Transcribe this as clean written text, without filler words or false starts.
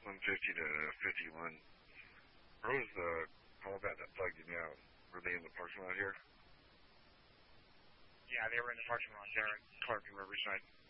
150 to 51. Where was the callback that plugged in out? Were they in the parking lot here? Yeah, they were in the parking lot there at Clark and Riverside.